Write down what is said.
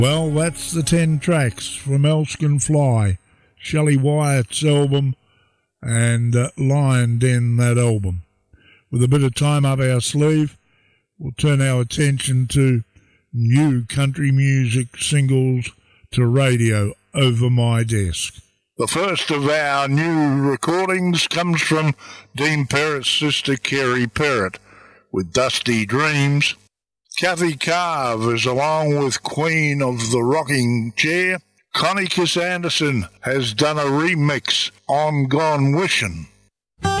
Well, that's the 10 tracks from Else Can Fly, Shelley Wyatt's album, and Lion Den, that album. With a bit of time up our sleeve, we'll turn our attention to new country music singles to radio over my desk. The first of our new recordings comes from Dean Perrett's sister Kerry Perrett with Dusty Dreams. Kathy Carve along with Queen of the Rocking Chair. Connie Kiss Anderson has done a remix on Gone Wishin'.